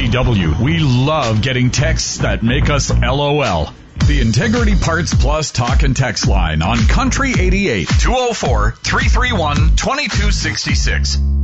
KBW. We love getting texts that make us LOL. The Integrity Parts Plus talk and text line on Country 88, 204-331-2266.